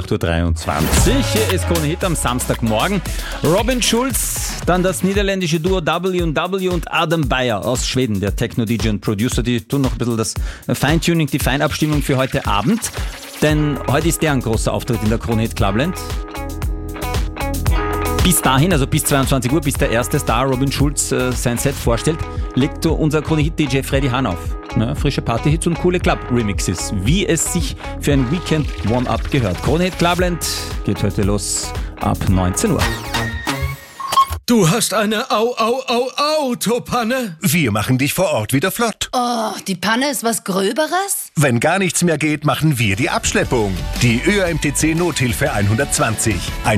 8.23 Uhr. Hier ist Krone Hit am Samstagmorgen. Robin Schulz, dann das niederländische Duo W&W und Adam Beyer aus Schweden, der Techno-DJ und Producer. Die tun noch ein bisschen das Feintuning, die Feinabstimmung für heute Abend. Denn heute ist deren großer Auftritt in der Krone Hit Clubland. Bis dahin, also bis 22 Uhr, bis der erste Star Robin Schulz sein Set vorstellt, legt unser Krone-Hit-DJ Freddy Hahn auf. Frische Party-Hits und coole Club-Remixes, wie es sich für ein Weekend-Warm-Up gehört. Krone-Hit Clubland geht heute los ab 19 Uhr. Du hast eine Autopanne? Wir machen dich vor Ort wieder flott. Oh, die Panne ist was Gröberes? Wenn gar nichts mehr geht, machen wir die Abschleppung. Die ÖAMTC Nothilfe 120.